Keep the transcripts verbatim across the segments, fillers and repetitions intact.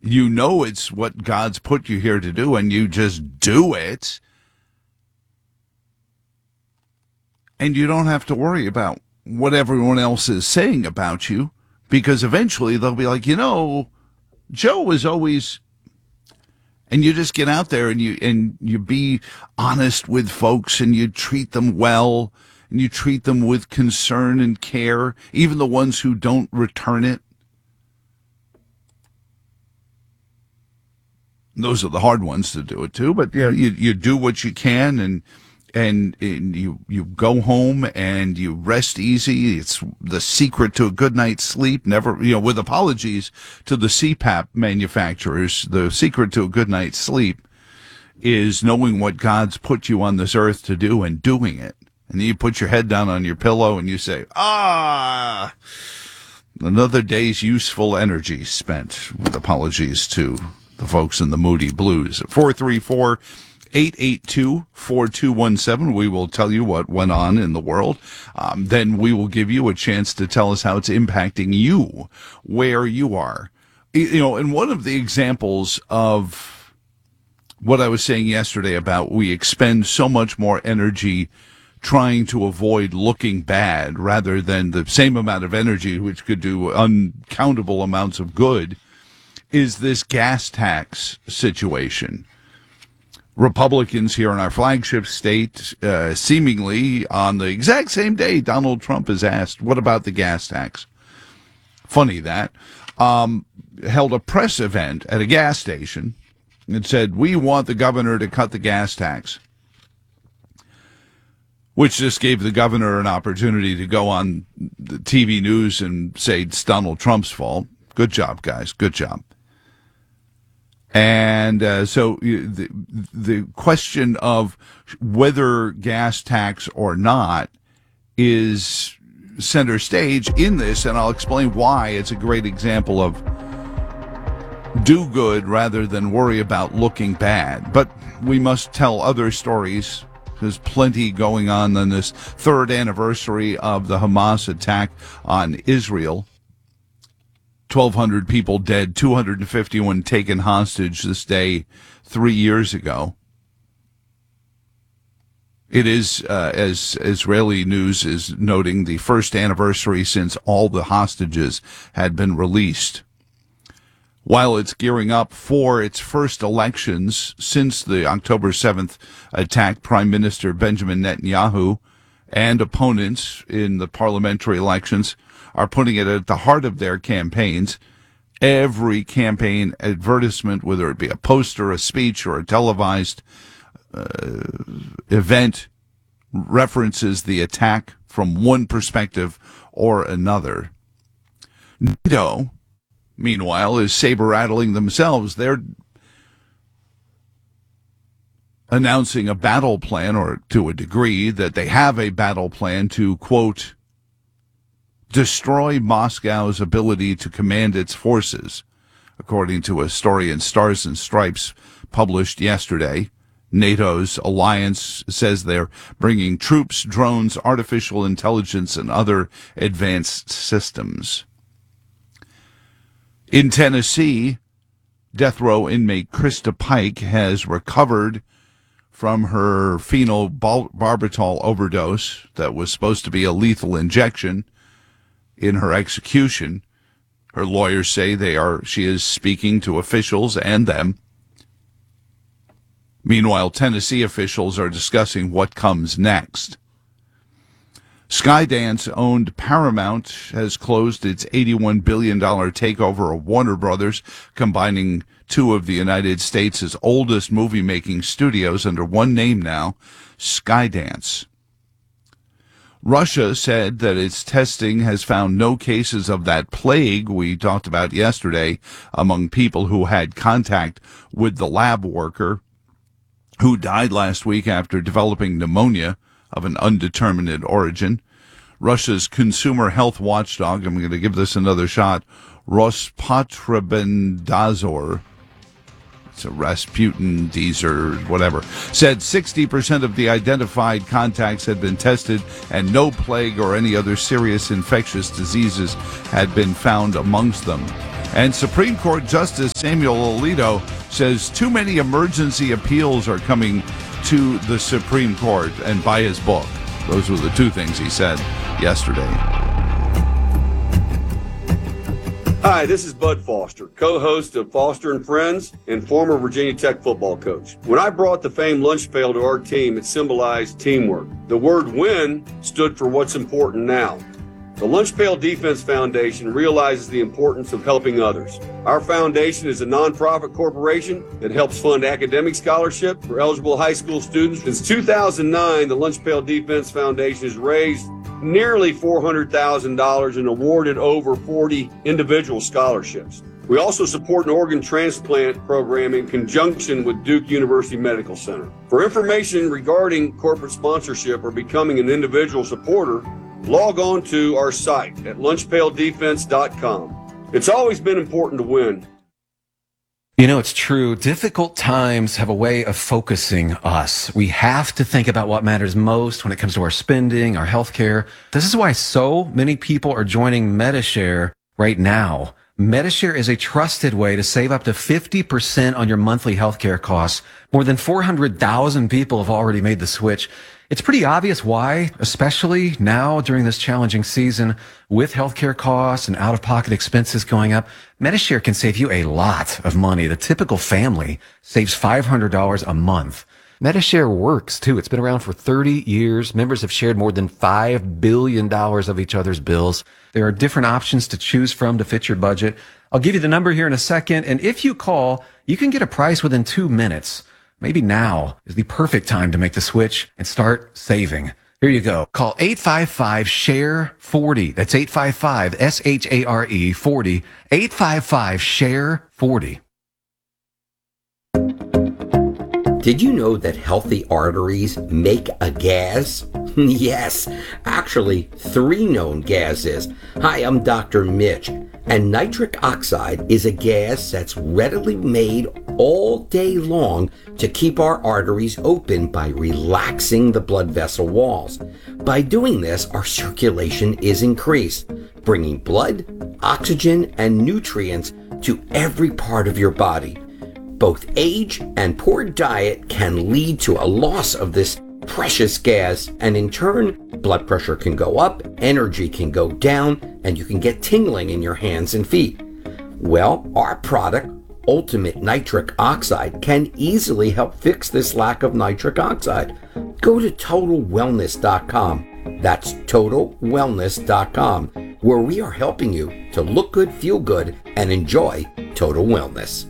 You know it's what God's put you here to do, and you just do it. And you don't have to worry about what everyone else is saying about you, because eventually they'll be like, you know, Joe was always... And you just get out there and you and you be honest with folks, and you treat them well, and you treat them with concern and care, even the ones who don't return it. Those are the hard ones to do it too, but you know, you, you do what you can, and and, and you, you go home and you rest easy. It's the secret to a good night's sleep. Never, you know, with apologies to the C PAP manufacturers, the secret to a good night's sleep is knowing what God's put you on this earth to do and doing it. And then you put your head down on your pillow and you say, ah, another day's useful energy spent, with apologies to the folks in the Moody Blues. four three four, eight eight two, four two one seven. We will tell you what went on in the world. Um, then we will give you a chance to tell us how it's impacting you, where you are. You know, and one of the examples of what I was saying yesterday about we expend so much more energy trying to avoid looking bad rather than the same amount of energy which could do uncountable amounts of good is this gas tax situation. Republicans here in our flagship state, uh, seemingly on the exact same day Donald Trump is asked, what about the gas tax? Funny that. Um, held a press event at a gas station and said, we want the governor to cut the gas tax, which just gave the governor an opportunity to go on the T V news and say it's Donald Trump's fault. Good job, guys. Good job. And uh, so the, the question of whether gas tax or not is center stage in this, and I'll explain why it's a great example of do good rather than worry about looking bad. But we must tell other stories. There's plenty going on on this third anniversary of the Hamas attack on Israel. twelve hundred people dead, two hundred fifty-one taken hostage this day three years ago. It is, uh, as Israeli news is noting, the first anniversary since all the hostages had been released. While it's gearing up for its first elections since the October seventh attack, Prime Minister Benjamin Netanyahu and opponents in the parliamentary elections are putting it at the heart of their campaigns. Every campaign advertisement, whether it be a poster, a speech, or a televised uh, event, references the attack from one perspective or another. NATO, meanwhile, is saber-rattling themselves. They're announcing a battle plan, or to a degree that they have a battle plan to, quote, destroy Moscow's ability to command its forces. According to a story in Stars and Stripes published yesterday, NATO's alliance says they're bringing troops, drones, artificial intelligence, and other advanced systems. In Tennessee, death row inmate Krista Pike has recovered from her phenobarbital overdose that was supposed to be a lethal injection in her execution. Her lawyers say they are. She is speaking to officials and them. Meanwhile, Tennessee officials are discussing what comes next. Skydance-owned Paramount has closed its eighty-one billion dollars takeover of Warner Brothers, combining two of the United States' oldest movie-making studios under one name now, Skydance. Russia said that its testing has found no cases of that plague we talked about yesterday among people who had contact with the lab worker who died last week after developing pneumonia of an undetermined origin. Russia's consumer health watchdog, I'm going to give this another shot, Rospotrobnadzor, it's a Rasputin, Deezer, whatever, said sixty percent of the identified contacts had been tested and no plague or any other serious infectious diseases had been found amongst them. And Supreme Court Justice Samuel Alito says too many emergency appeals are coming to the Supreme Court, and buy his book. Those were the two things he said yesterday. Hi, this is Bud Foster, co-host of Foster and Friends and former Virginia Tech football coach. When I brought the famed lunch pail to our team, it symbolized teamwork. The word win stood for what's important now. The Lunch Pail Defense Foundation realizes the importance of helping others. Our foundation is a nonprofit corporation that helps fund academic scholarship for eligible high school students. Since two thousand nine, the Lunch Pail Defense Foundation has raised nearly four hundred thousand dollars and awarded over forty individual scholarships. We also support an organ transplant program in conjunction with Duke University Medical Center. For information regarding corporate sponsorship or becoming an individual supporter, log on to our site at lunch pail defense dot com. It's always been important to win. You know, it's true. Difficult times have a way of focusing us. We have to think about what matters most when it comes to our spending, our health care. This is why so many people are joining Medi-Share right now. Medi-Share is a trusted way to save up to fifty percent on your monthly healthcare costs. More than four hundred thousand people have already made the switch. It's pretty obvious why, especially now during this challenging season with healthcare costs and out-of-pocket expenses going up. Medi-Share can save you a lot of money. The typical family saves five hundred dollars a month. Medi-Share works, too. It's been around for thirty years. Members have shared more than five billion dollars of each other's bills. There are different options to choose from to fit your budget. I'll give you the number here in a second, and if you call, you can get a price within two minutes. Maybe now is the perfect time to make the switch and start saving. Here you go. Call eight five five, S H A R E, forty. That's eight five five, S H A R E, forty. eight five five, S H A R E, forty. Did you know that healthy arteries make a gas? Yes, actually, three known gases. Hi, I'm Doctor Mitch, and nitric oxide is a gas that's readily made all day long to keep our arteries open by relaxing the blood vessel walls. By doing this, our circulation is increased, bringing blood, oxygen, and nutrients to every part of your body. Both age and poor diet can lead to a loss of this precious gas, and in turn, blood pressure can go up, energy can go down, and you can get tingling in your hands and feet. Well, our product, Ultimate Nitric Oxide, can easily help fix this lack of nitric oxide. Go to total wellness dot com. That's total wellness dot com, where we are helping you to look good, feel good, and enjoy total wellness.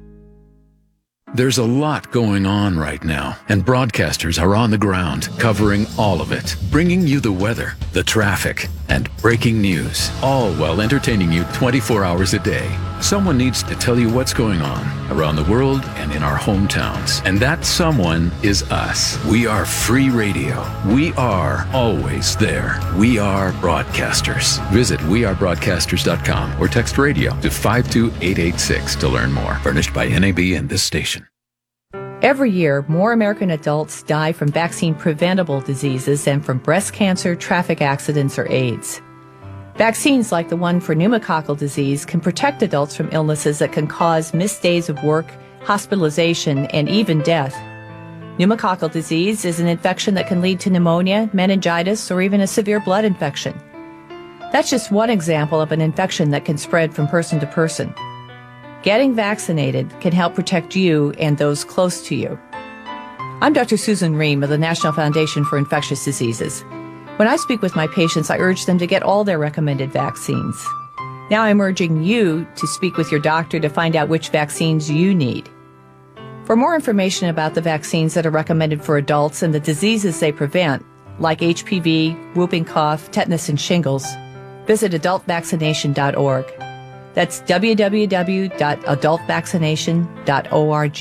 There's a lot going on right now, and broadcasters are on the ground covering all of it, bringing you the weather, the traffic, and breaking news, all while entertaining you twenty-four hours a day. Someone needs to tell you what's going on around the world and in our hometowns, and that someone is us. We are free radio. We are always there. We are broadcasters. Visit we are broadcasters dot com or text radio to five two eight eight six to learn more. Furnished by N A B and this station. Every year, more American adults die from vaccine-preventable diseases than from breast cancer, traffic accidents, or AIDS. Vaccines like the one for pneumococcal disease can protect adults from illnesses that can cause missed days of work, hospitalization, and even death. Pneumococcal disease is an infection that can lead to pneumonia, meningitis, or even a severe blood infection. That's just one example of an infection that can spread from person to person. Getting vaccinated can help protect you and those close to you. I'm Doctor Susan Ream of the National Foundation for Infectious Diseases. When I speak with my patients, I urge them to get all their recommended vaccines. Now I'm urging you to speak with your doctor to find out which vaccines you need. For more information about the vaccines that are recommended for adults and the diseases they prevent, like H P V, whooping cough, tetanus, and shingles, visit adult vaccination dot org. That's w w w dot adult vaccination dot org.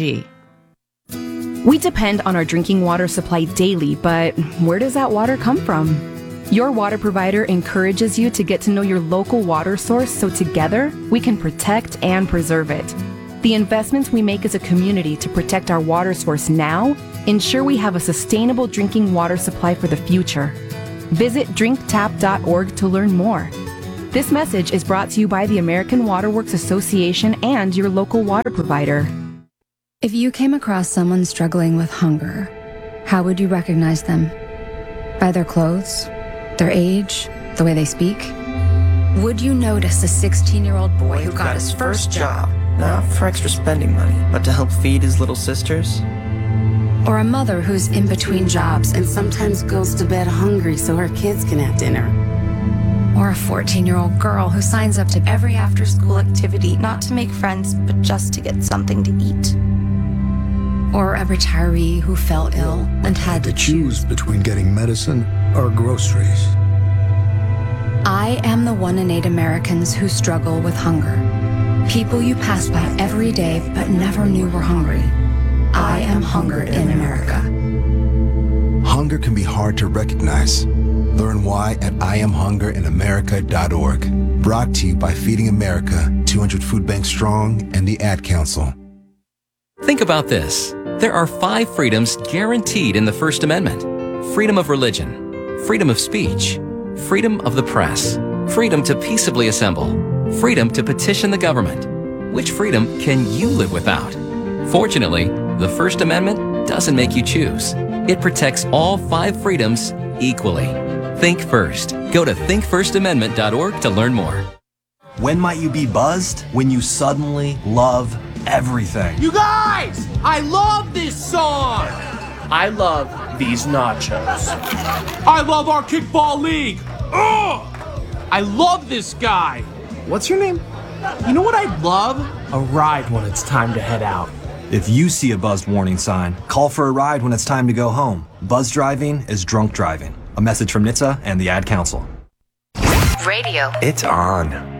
We depend on our drinking water supply daily, but where does that water come from? Your water provider encourages you to get to know your local water source so together we can protect and preserve it. The investments we make as a community to protect our water source now ensure we have a sustainable drinking water supply for the future. Visit drink tap dot org to learn more. This message is brought to you by the American Water Works Association and your local water provider. If you came across someone struggling with hunger, how would you recognize them? By their clothes, their age, the way they speak? Would you notice a sixteen-year-old boy who got his first job, not for extra spending money, but to help feed his little sisters? Or a mother who's in between jobs and sometimes goes to bed hungry so her kids can have dinner? Or a fourteen-year-old girl who signs up to every after-school activity, not to make friends, but just to get something to eat? Or a retiree who fell ill and had to choose between getting medicine or groceries. I am the one in eight Americans who struggle with hunger. People you pass by every day but never knew were hungry. I am hunger in America. Hunger can be hard to recognize. Learn why at I am hunger in america dot org. Brought to you by Feeding America, two hundred Food Banks Strong, and the Ad Council. Think about this. There are five freedoms guaranteed in the First Amendment. Freedom of religion, freedom of speech, freedom of the press, freedom to peaceably assemble, freedom to petition the government. Which freedom can you live without? Fortunately, the First Amendment doesn't make you choose. It protects all five freedoms equally. Think first. Go to think first amendment dot org to learn more. When might you be buzzed? When you suddenly love everything. You guys! I love this song! I love these nachos. I love our kickball league! Ugh! I love this guy! What's your name? You know what I love? A ride when it's time to head out. If you see a buzzed warning sign, call for a ride when it's time to go home. Buzz driving is drunk driving. A message from N H T S A and the Ad Council. Radio. It's on.